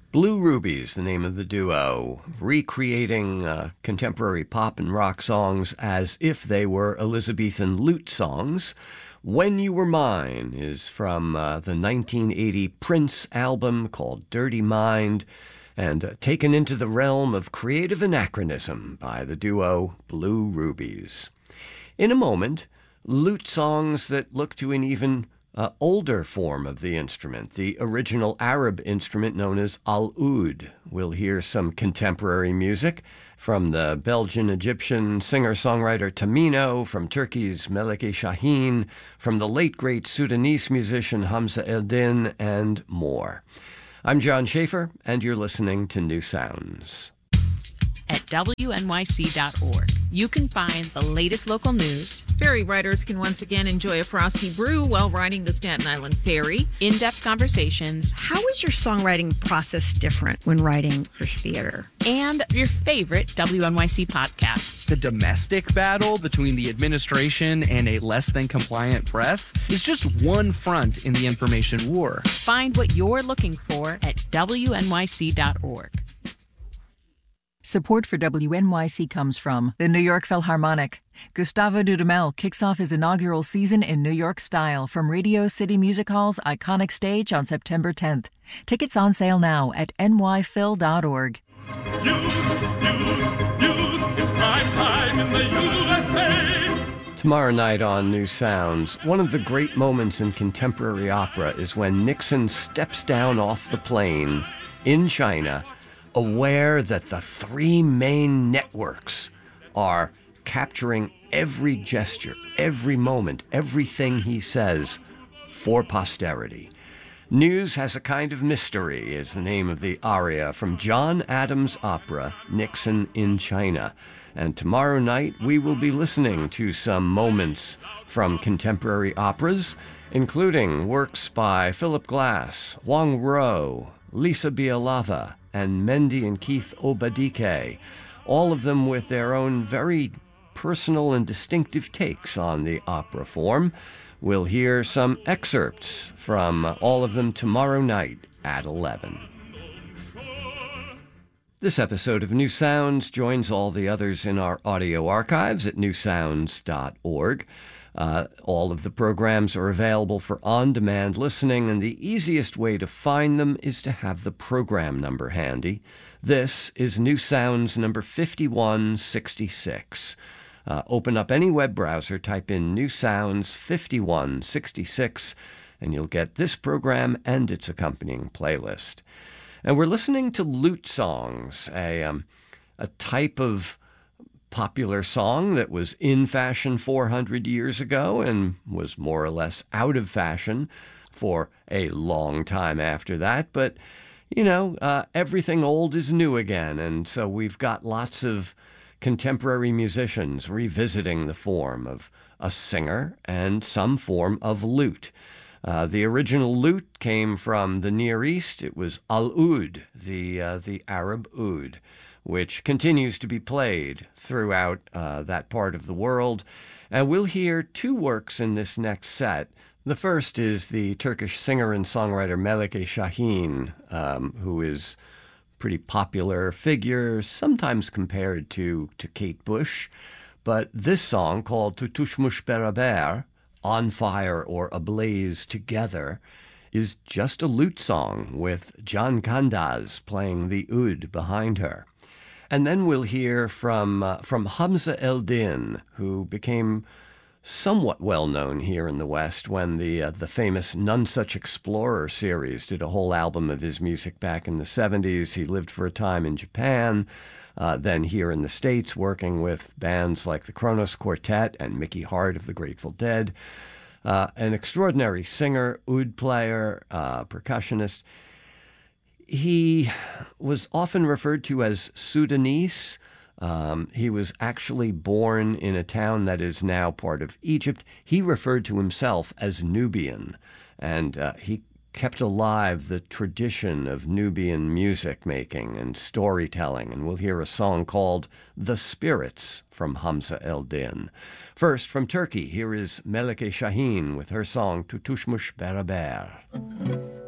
Blue Rubies, the name of the duo, recreating contemporary pop and rock songs as if they were Elizabethan lute songs. When You Were Mine is from the 1980 Prince album called Dirty Mind, and taken into the realm of creative anachronism by the duo Blue Rubies. In a moment, lute songs that look to an even older form of the instrument, the original Arab instrument known as al-oud. We'll hear some contemporary music from the Belgian-Egyptian singer-songwriter Tamino, from Turkey's Meleke Şahin, from the late great Sudanese musician Hamza Eldin, and more. I'm John Schaefer, and you're listening to New Sounds. At WNYC.org, you can find the latest local news. Ferry riders can once again enjoy a frosty brew while riding the Staten Island Ferry. In-depth conversations. How is your songwriting process different when writing for theater? And your favorite WNYC podcasts. The domestic battle between the administration and a less than compliant press is just one front in the information war. Find what you're looking for at WNYC.org. Support for WNYC comes from the New York Philharmonic. Gustavo Dudamel kicks off his inaugural season in New York style from Radio City Music Hall's iconic stage on September 10th. Tickets on sale now at nyphil.org. News, it's prime time in the USA. Tomorrow night on New Sounds, one of the great moments in contemporary opera is when Nixon steps down off the plane in China, aware that the three main networks are capturing every gesture, every moment, everything he says for posterity. News Has a Kind of Mystery is the name of the aria from John Adams' opera, Nixon in China. And tomorrow night we will be listening to some moments from contemporary operas, including works by Philip Glass, Wang Ro, Lisa Bialava, and Mendy and Keith Obadike, all of them with their own very personal and distinctive takes on the opera form. We'll hear some excerpts from all of them tomorrow night at 11. This episode of New Sounds joins all the others in our audio archives at newsounds.org. All of the programs are available for on-demand listening, and the easiest way to find them is to have the program number handy. This is New Sounds number 5166. Open up any web browser, type in New Sounds 5166, and you'll get this program and its accompanying playlist. And we're listening to lute songs, a type of popular song that was in fashion 400 years ago and was more or less out of fashion for a long time after that. But, everything old is new again. And so we've got lots of contemporary musicians revisiting the form of a singer and some form of lute. The original lute came from the Near East. It was al-oud, the Arab oud, which continues to be played throughout that part of the world. And we'll hear two works in this next set. The first is the Turkish singer and songwriter Meleke Şahin, who is a pretty popular figure, sometimes compared to Kate Bush. But this song, called Tutuşmuş Beraber, On Fire or Ablaze Together, is just a lute song with Can Kandaz playing the oud behind her. And then we'll hear from Hamza Eldin, who became somewhat well-known here in the West when the famous None Such Explorer series did a whole album of his music back in the 70s. He lived for a time in Japan, then here in the States, working with bands like the Kronos Quartet and Mickey Hart of the Grateful Dead. An extraordinary singer, oud player, percussionist. He was often referred to as Sudanese. He was actually born in a town that is now part of Egypt. He referred to himself as Nubian, and he kept alive the tradition of Nubian music making and storytelling. And we'll hear a song called The Spirits from Hamza Eldin. First, from Turkey, here is Meleke Şahin with her song Tutuşmuş Beraber.